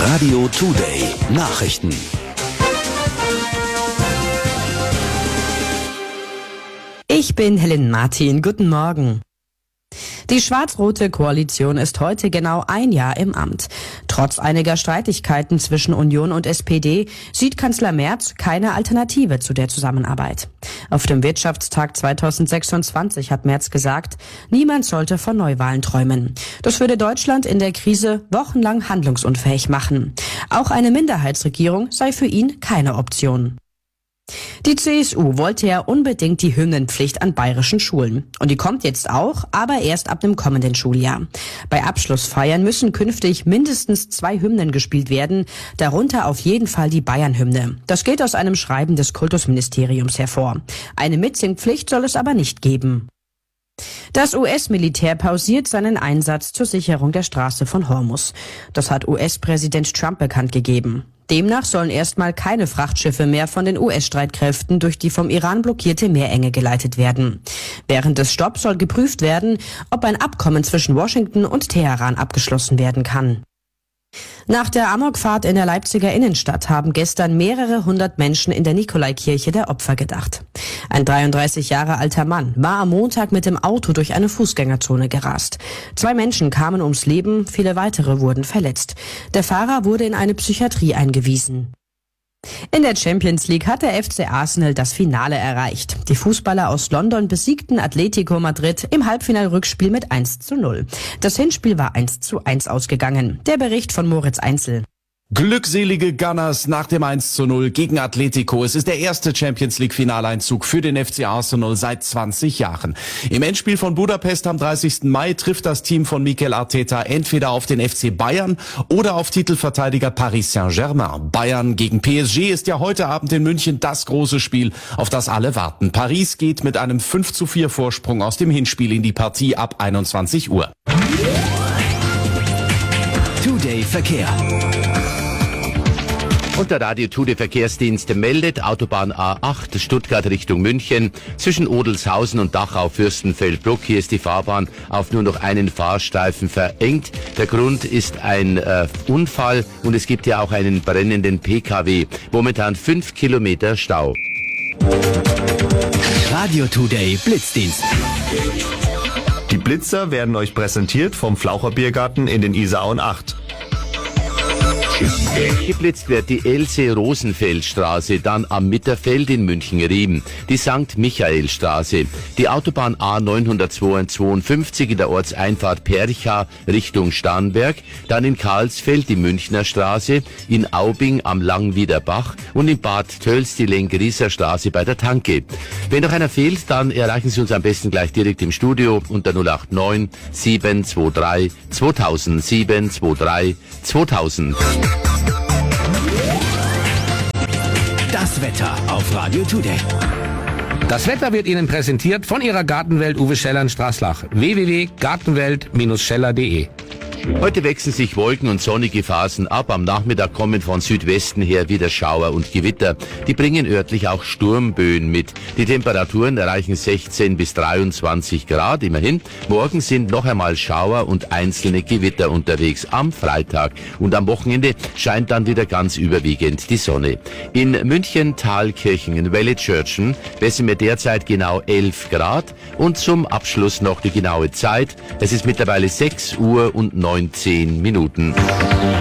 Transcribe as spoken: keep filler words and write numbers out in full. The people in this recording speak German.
Radio Today Nachrichten. Ich bin Helen Martin. Guten Morgen. Die schwarz-rote Koalition ist heute genau ein Jahr im Amt. Trotz einiger Streitigkeiten zwischen Union und S P D sieht Kanzler Merz keine Alternative zu der Zusammenarbeit. Auf dem Wirtschaftstag zweitausendsechsundzwanzig hat Merz gesagt, niemand sollte von Neuwahlen träumen. Das würde Deutschland in der Krise wochenlang handlungsunfähig machen. Auch eine Minderheitsregierung sei für ihn keine Option. Die C S U wollte ja unbedingt die Hymnenpflicht an bayerischen Schulen. Und die kommt jetzt auch, aber erst ab dem kommenden Schuljahr. Bei Abschlussfeiern müssen künftig mindestens zwei Hymnen gespielt werden, darunter auf jeden Fall die Bayern-Hymne. Das geht aus einem Schreiben des Kultusministeriums hervor. Eine Mitsingpflicht soll es aber nicht geben. Das U S-Militär pausiert seinen Einsatz zur Sicherung der Straße von Hormuz. Das hat U S-Präsident Trump bekannt gegeben. Demnach sollen erstmal keine Frachtschiffe mehr von den U S-Streitkräften durch die vom Iran blockierte Meerenge geleitet werden. Während des Stopps soll geprüft werden, ob ein Abkommen zwischen Washington und Teheran abgeschlossen werden kann. Nach der Amokfahrt in der Leipziger Innenstadt haben gestern mehrere hundert Menschen in der Nikolaikirche der Opfer gedacht. Ein dreiunddreißig Jahre alter Mann war am Montag mit dem Auto durch eine Fußgängerzone gerast. Zwei Menschen kamen ums Leben, viele weitere wurden verletzt. Der Fahrer wurde in eine Psychiatrie eingewiesen. In der Champions League hat der F C Arsenal das Finale erreicht. Die Fußballer aus London besiegten Atletico Madrid im Halbfinalrückspiel mit eins zu null. Das Hinspiel war eins zu eins ausgegangen. Der Bericht von Moritz Einzel. Glückselige Gunners nach dem eins zu null gegen Atletico. Es ist der erste Champions League Finaleinzug für den F C Arsenal seit zwanzig Jahren. Im Endspiel von Budapest am dreißigsten Mai trifft das Team von Mikel Arteta entweder auf den F C Bayern oder auf Titelverteidiger Paris Saint-Germain. Bayern gegen P S G ist ja heute Abend in München das große Spiel, auf das alle warten. Paris geht mit einem fünf zu vier Vorsprung aus dem Hinspiel in die Partie ab einundzwanzig Uhr. Today Verkehr. Und der Radio Today Verkehrsdienst meldet, Autobahn A acht, Stuttgart Richtung München, zwischen Odelshausen und Dachau-Fürstenfeldbruck. Hier ist die Fahrbahn auf nur noch einen Fahrstreifen verengt. Der Grund ist ein äh, Unfall und es gibt ja auch einen brennenden P K W. Momentan fünf Kilometer Stau. Radio Today Blitzdienst. Die Blitzer werden euch präsentiert vom Flaucher Biergarten in den Isarauen acht. Geblitzt wird die Else-Rosenfeld-Straße, dann am Mitterfeld in München-Riem, die Sankt Michael-Straße, die Autobahn A neunhundertzweiundfünfzig in der Ortseinfahrt Percha Richtung Starnberg, dann in Karlsfeld die Münchner Straße, in Aubing am Langwiederbach und in Bad Tölz die Lengrieser Straße bei der Tanke. Wenn noch einer fehlt, dann erreichen Sie uns am besten gleich direkt im Studio unter null acht neun sieben zwei drei zweitausend sieben zwei drei zweitausend. Das Wetter auf Radio Today. Das Wetter wird Ihnen präsentiert von Ihrer Gartenwelt Uwe Scheller in Straßlach. w w w punkt gartenwelt Bindestrich scheller punkt de. Heute wechseln sich Wolken und sonnige Phasen ab. Am Nachmittag kommen von Südwesten her wieder Schauer und Gewitter. Die bringen örtlich auch Sturmböen mit. Die Temperaturen erreichen sechzehn bis dreiundzwanzig Grad immerhin. Morgen sind noch einmal Schauer und einzelne Gewitter unterwegs am Freitag. Und am Wochenende scheint dann wieder ganz überwiegend die Sonne. In München, Thalkirchen, in Wellitzschörtchen messen wir derzeit genau elf Grad. Und zum Abschluss noch die genaue Zeit. Es ist mittlerweile sechs Uhr und neunzehn Minuten.